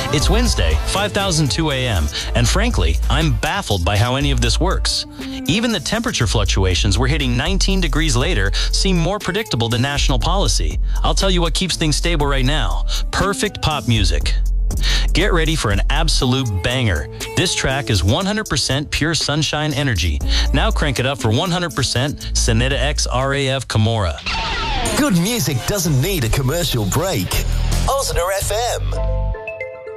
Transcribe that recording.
It's Wednesday, 5,002 a.m., and frankly, I'm baffled by how any of this works. Even the temperature fluctuations we're hitting 19 degrees later seem more predictable than national policy. I'll tell you what keeps things stable right now. Perfect pop music. Get ready for an absolute banger. This track is 100% pure sunshine energy. Now crank it up for 100% Sonetta X RAF Camorra. Good music doesn't need a commercial break. Ozner FM.